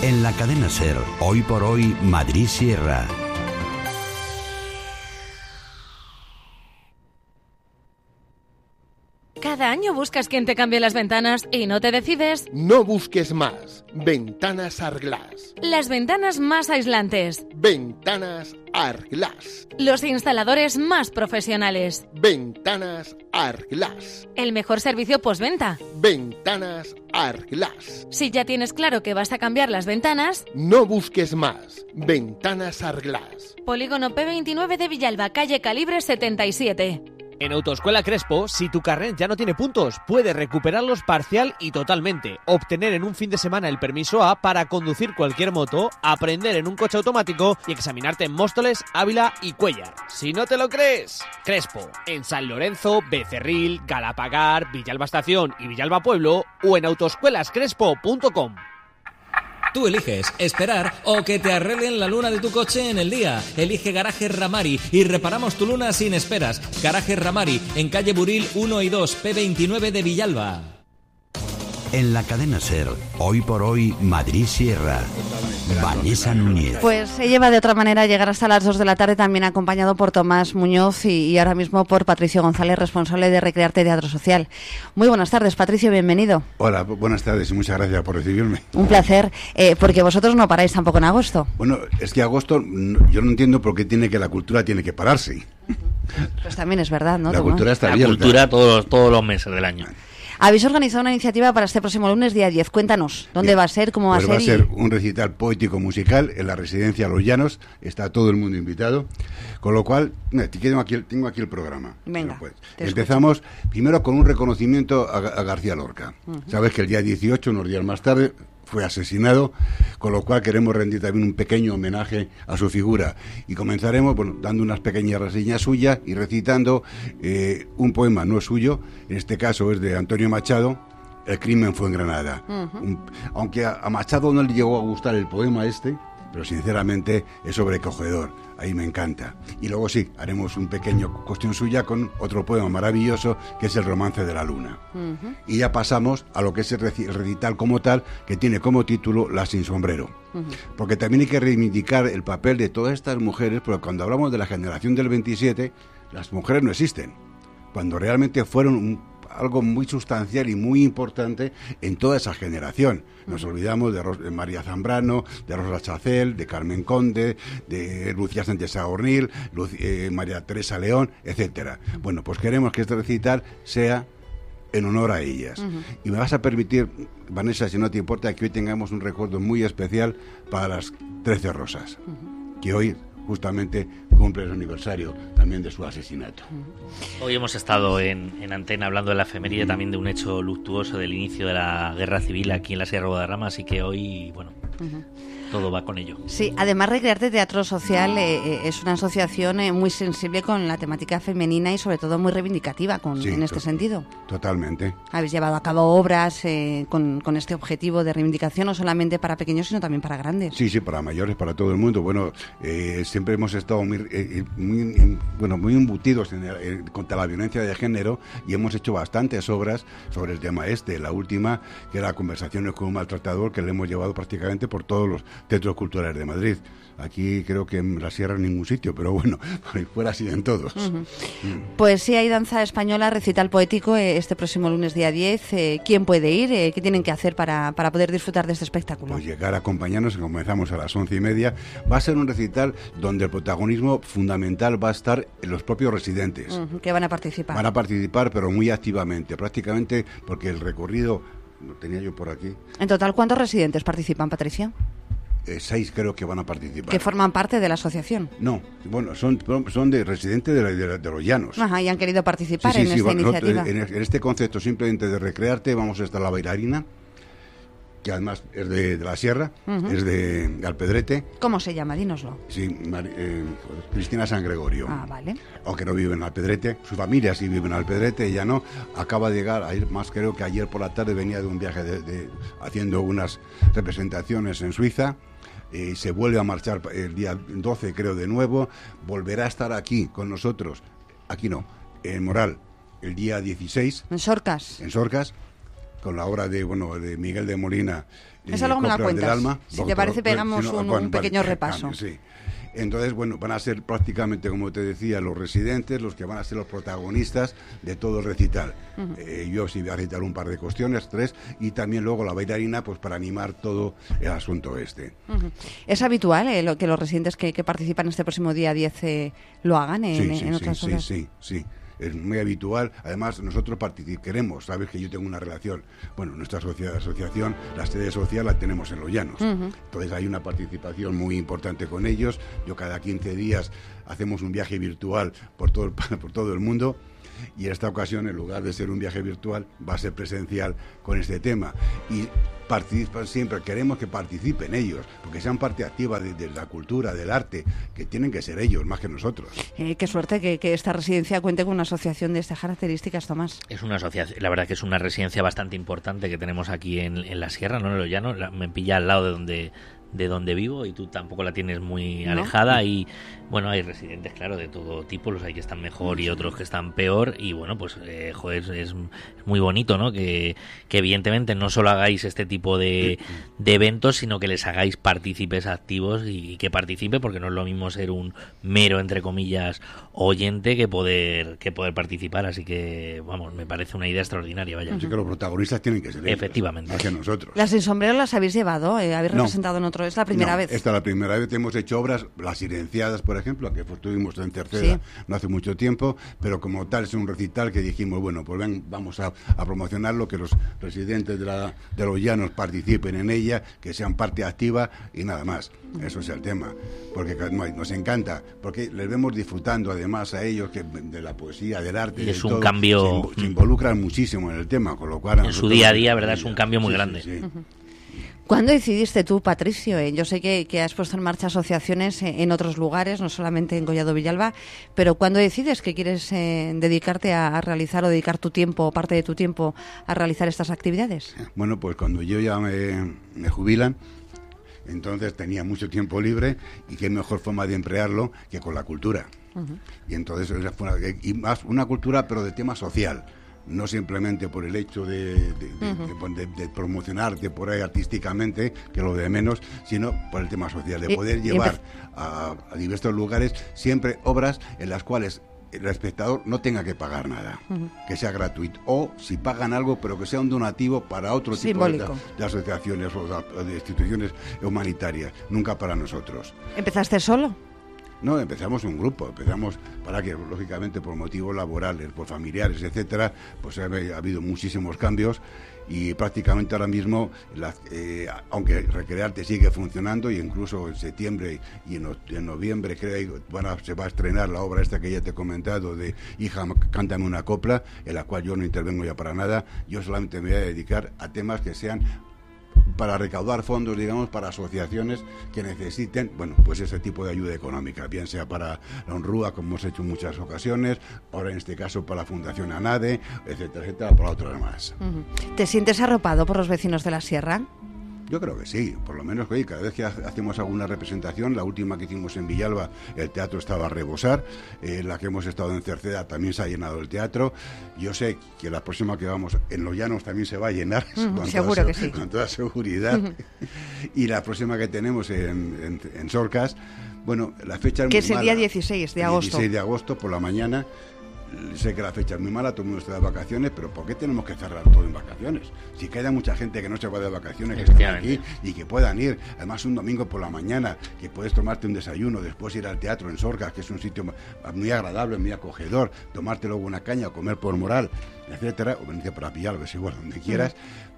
En la cadena SER, Hoy por Hoy, Madrid Sierra. Cada año buscas quien te cambie las ventanas y no te decides. No busques más. Ventanas Arglass. Las ventanas más aislantes. Ventanas Arglass. Los instaladores más profesionales. Ventanas Arglass. El mejor servicio postventa. Ventanas Arglass. Si ya tienes claro que vas a cambiar las ventanas, no busques más. Ventanas Arglass. Polígono P29 de Villalba, calle Calibre 77. En Autoescuela Crespo, si tu carnet ya no tiene puntos, puedes recuperarlos parcial y totalmente, obtener en un fin de semana el permiso A para conducir cualquier moto, aprender en un coche automático y examinarte en Móstoles, Ávila y Cuéllar. Si no te lo crees, Crespo, en San Lorenzo, Becerril, Galapagar, Villalba Estación y Villalba Pueblo o en autoescuelascrespo.com. Tú eliges esperar o que te arreglen la luna de tu coche en el día. Elige Garaje Ramari y reparamos tu luna sin esperas. Garaje Ramari, en calle Buril 1 y 2, P29 de Villalba. En la cadena SER, Hoy por Hoy, Madrid Sierra. Vanessa Núñez. Pues se lleva de otra manera llegar hasta las 2 de la tarde, también acompañado por Tomás Muñoz y ahora mismo por Patricio González, responsable de Recrearte Teatro Social. Muy buenas tardes, Patricio, bienvenido. Hola, buenas tardes y muchas gracias por recibirme. Un placer, porque vosotros no paráis tampoco en agosto. Bueno, es que agosto, yo no entiendo por qué la cultura tiene que pararse. Pues también es verdad, ¿no? La cultura está La abierta. cultura todos los meses del año. Habéis organizado una iniciativa para este próximo lunes, día 10. Cuéntanos, ¿dónde Bien, va a ser? ¿Cómo va pues a ser? Va a ser un recital poético-musical en la residencia Los Llanos. Está todo el mundo invitado. Con lo cual, tengo aquí el programa. Venga, pues, te empezamos primero con un reconocimiento a García Lorca. Sabes que el día 18, unos días más tarde, fue asesinado, con lo cual queremos rendir también un pequeño homenaje a su figura. Y comenzaremos dando unas pequeñas reseñas suyas y recitando un poema, no es suyo, en este caso es de Antonio Machado, El crimen fue en Granada. Aunque a Machado no le llegó a gustar el poema pero sinceramente es sobrecogedor, ahí me encanta. Y luego sí, haremos un pequeño cuestión suya con otro poema maravilloso que es El romance de la luna. Y ya pasamos a lo que es el recital como tal, que tiene como título La sin sombrero. Porque también hay que reivindicar el papel de todas estas mujeres, porque cuando hablamos de la generación del 27, las mujeres no existen, cuando realmente fueron algo muy sustancial y muy importante en toda esa generación. Nos olvidamos de María Zambrano, de Rosa Chacel, de Carmen Conde, de Lucía Sánchez Sagornil, María Teresa León, etcétera. Bueno, pues queremos que este recital sea en honor a ellas. Y me vas a permitir, Vanessa, si no te importa, que hoy tengamos un recuerdo muy especial para las 13 Rosas, que hoy justamente cumple el aniversario también de su asesinato. Hoy hemos estado en antena hablando de la efeméride, también de un hecho luctuoso del inicio de la guerra civil aquí en la Sierra de Guadarrama, así que hoy, bueno, todo va con ello. Sí, además Recrearte Teatro Social es una asociación muy sensible con la temática femenina y sobre todo muy reivindicativa en este sentido. Totalmente. Habéis llevado a cabo obras con este objetivo de reivindicación, no solamente para pequeños, sino también para grandes. Sí, para mayores, para todo el mundo. Bueno, siempre hemos estado muy embutidos contra la violencia de género y hemos hecho bastantes obras sobre el tema La última, que era Conversaciones con un maltratador, que le hemos llevado prácticamente por todos los centros culturales de Madrid. Aquí creo que en la Sierra en ningún sitio, pero bueno, por ahí fuera sí en todos. Pues sí, hay danza española, recital poético este próximo lunes día 10. ¿Quién puede ir? ¿Qué tienen que hacer para poder disfrutar de este espectáculo? Pues llegar a acompañarnos, comenzamos a las 11:30. Va a ser un recital donde el protagonismo fundamental va a estar en los propios residentes. Que van a participar. Van a participar, pero muy activamente, prácticamente, porque el recorrido, lo tenía yo por aquí. En total, ¿cuántos residentes participan, Patricia? 6 creo que van a participar. ¿Que forman parte de la asociación? No, bueno, son de residentes de Los Llanos. Ajá, y han querido participar en esta iniciativa. En este concepto simplemente de recrearte, vamos a estar la bailarina, que además es de la Sierra, es de Alpedrete. ¿Cómo se llama? Dínoslo. Sí, Cristina San Gregorio. Ah, vale. Aunque no vive en Alpedrete, su familia sí vive en Alpedrete, ella no. Acaba de llegar, creo que ayer por la tarde venía de un viaje haciendo unas representaciones en Suiza. Se vuelve a marchar el día 12, creo, de nuevo. Volverá a estar aquí con nosotros, aquí no, en Moral, el día 16. En Sorcas. En Sorcas. con la obra de Miguel de Molina. Eso luego me la Coplas del cuentas. Alma. Si te parece, pegamos un pequeño repaso. Sí. Entonces, van a ser prácticamente, como te decía, los residentes los que van a ser los protagonistas de todo el recital. Yo sí voy a recitar un par de cuestiones, 3, y también luego la bailarina, pues para animar todo el asunto este. ¿Es habitual que los residentes que participan este próximo día 10 lo hagan en otras zonas? Sí. Es muy habitual. Además, nosotros queremos, sabes que yo tengo una relación, nuestra asociación, la sede social la tenemos en Los Llanos. Entonces hay una participación muy importante con ellos. Yo cada 15 días hacemos un viaje virtual por todo el mundo. Y en esta ocasión, en lugar de ser un viaje virtual, va a ser presencial con este tema. Y participan siempre, queremos que participen ellos, porque sean parte activa de la cultura, del arte, que tienen que ser ellos, más que nosotros. Qué suerte que esta residencia cuente con una asociación de estas características, Tomás. Es una asociación, la verdad que es una residencia bastante importante que tenemos aquí en la sierra, no en Los Llanos, me pilla al lado de donde vivo y tú tampoco la tienes muy alejada y hay residentes, claro, de todo tipo, los hay que están mejor y otros que están peor y es muy bonito, ¿no? Que evidentemente no solo hagáis este tipo de eventos, sino que les hagáis partícipes activos y que participe, porque no es lo mismo ser un mero, entre comillas, oyente que poder participar, así que, me parece una idea extraordinaria, vaya. Así que los protagonistas tienen que ser ellos, efectivamente, más que nosotros. ¿Las sin sombrero las habéis llevado? ¿Habéis representado en otro? ¿Es la primera vez? Esta es la primera vez. Hemos hecho obras, Las Silenciadas, por ejemplo, que estuvimos en Cerceda no hace mucho tiempo, pero como tal es un recital que dijimos, vamos a promocionarlo, que los residentes de Los Llanos participen en ella, que sean parte activa y nada más. Eso es el tema, porque nos encanta, porque les vemos disfrutando además a ellos de la poesía, del arte, y es un todo. Cambio, se involucran muchísimo en el tema, con lo cual en su día a día, verdad, es un cambio muy grande. Sí. ¿Cuándo decidiste tú, Patricio? Yo sé que has puesto en marcha asociaciones en otros lugares, no solamente en Collado Villalba, pero ¿cuándo decides que quieres dedicarte a realizar o dedicar tu tiempo, parte de tu tiempo, a realizar estas actividades? Pues cuando yo ya me jubilan, entonces tenía mucho tiempo libre y qué mejor forma de emplearlo que con la cultura. Y entonces y más una cultura, pero de tema social. No simplemente por el hecho de promocionarte por ahí artísticamente, que lo de menos, sino por el tema social, de poder llevar a diversos lugares siempre obras en las cuales el espectador no tenga que pagar nada, que sea gratuito, o si pagan algo, pero que sea un donativo para otro tipo de asociaciones o de instituciones humanitarias, nunca para nosotros. ¿Empezaste solo? No, empezamos un grupo, para que, lógicamente, por motivos laborales, por familiares, etcétera, pues ha habido muchísimos cambios y prácticamente ahora mismo, aunque Recrearte sigue funcionando, y incluso en septiembre y en noviembre creo se va a estrenar la obra esta que ya te he comentado de Hija, cántame una copla, en la cual yo no intervengo ya para nada, yo solamente me voy a dedicar a temas que sean para recaudar fondos, digamos, para asociaciones que necesiten, ese tipo de ayuda económica, bien sea para la UNRWA, como hemos hecho en muchas ocasiones, ahora en este caso para la Fundación ANADE, etcétera, para otras más. ¿Te sientes arropado por los vecinos de la Sierra? Yo creo que sí, por lo menos, cada vez que hacemos alguna representación, la última que hicimos en Villalba, el teatro estaba a rebosar, la que hemos estado en Cerceda también se ha llenado el teatro, yo sé que la próxima que vamos en Los Llanos también se va a llenar, seguro que sí, con toda seguridad, y la próxima que tenemos en Sorcas, la fecha es que muy es el mala. Día 16 de agosto. 16 de agosto por la mañana. Sé que la fecha es muy mala, todo el mundo está de vacaciones, pero ¿por qué tenemos que cerrar todo en vacaciones? Si queda mucha gente que no se va de vacaciones, que están aquí y que puedan ir, además un domingo por la mañana, que puedes tomarte un desayuno, después ir al teatro en Sorcas, que es un sitio muy agradable, muy acogedor, tomarte luego una caña, comer por moral, etcétera, o venirte para Villalba, es igual, donde quieras.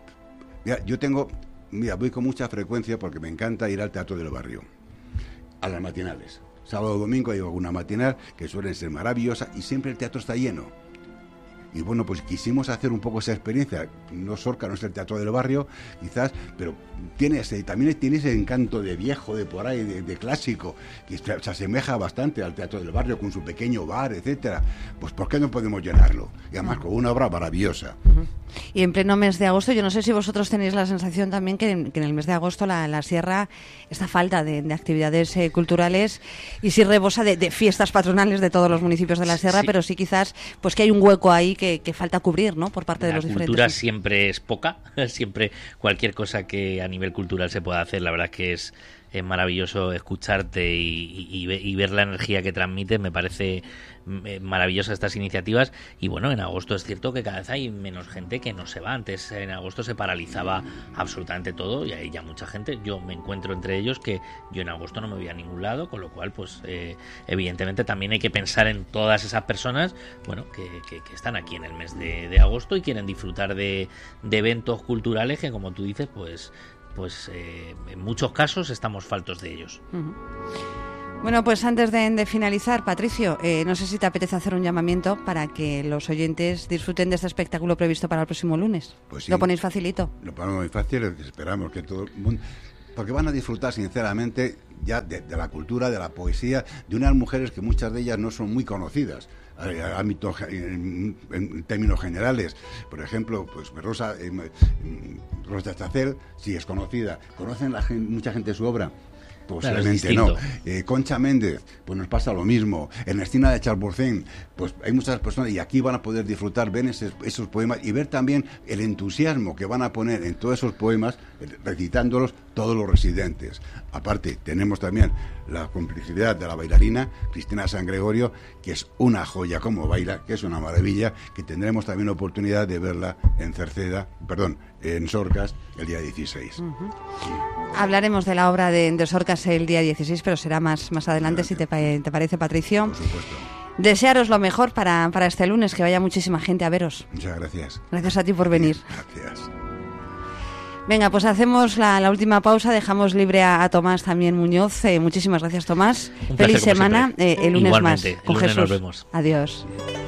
Voy con mucha frecuencia porque me encanta ir al teatro del barrio, a las matinales. Sábado o domingo hay alguna matinal que suelen ser maravillosas y siempre el teatro está lleno. Y pues quisimos hacer un poco esa experiencia. Sorca no es el teatro del barrio, quizás, pero también tiene ese encanto de viejo, de por ahí, de clásico, que se asemeja bastante al teatro del barrio con su pequeño bar, etcétera. Pues ¿por qué no podemos llenarlo? Y además con una obra maravillosa. Y en pleno mes de agosto, yo no sé si vosotros tenéis la sensación también que en el mes de agosto la Sierra, esta falta de actividades culturales, y sí rebosa de fiestas patronales de todos los municipios de la Sierra, pero sí quizás pues que hay un hueco ahí que que falta cubrir, ¿no?, por parte de los diferentes. La cultura siempre es poca, siempre cualquier cosa que a nivel cultural se pueda hacer, la verdad que es maravilloso escucharte y ver la energía que transmites. Me parece maravillosas estas iniciativas. Y bueno, en agosto es cierto que cada vez hay menos gente que no se va. Antes en agosto se paralizaba absolutamente todo y hay ya mucha gente. Yo me encuentro entre ellos que yo en agosto no me voy a ningún lado, con lo cual pues evidentemente también hay que pensar en todas esas personas, bueno, que están aquí en el mes de agosto y quieren disfrutar de eventos culturales que, como tú dices, pues en muchos casos estamos faltos de ellos. Bueno, pues antes de finalizar, Patricio, no sé si te apetece hacer un llamamiento para que los oyentes disfruten de este espectáculo previsto para el próximo lunes. Pues sí, lo ponéis facilito. Lo ponemos muy fácil, esperamos que todo el mundo... Porque van a disfrutar sinceramente ya de la cultura, de la poesía, de unas mujeres que muchas de ellas no son muy conocidas. En términos generales, por ejemplo, pues Rosa Chacel sí es conocida. ¿Conocen mucha gente su obra? Posiblemente no. Concha Méndez, pues nos pasa lo mismo. Ernestina de Charbourcén, pues hay muchas personas y aquí van a poder disfrutar, ven esos poemas y ver también el entusiasmo que van a poner en todos esos poemas, recitándolos todos los residentes. Aparte, tenemos también la complicidad de la bailarina Cristina San Gregorio, que es una joya como baila, que es una maravilla, que tendremos también oportunidad de verla en Sorcas el día 16. Hablaremos de la obra de Sorcas el día 16, pero será más adelante, si te parece, Patricio. Por supuesto. Desearos lo mejor para este lunes, que vaya muchísima gente a veros. Muchas gracias. Gracias a ti por venir. Gracias. Venga, pues hacemos la última pausa, dejamos libre a Tomás también Muñoz. Muchísimas gracias, Tomás. Un Feliz placer, semana. El lunes igualmente, más con el lunes Jesús. nos vemos. Adiós.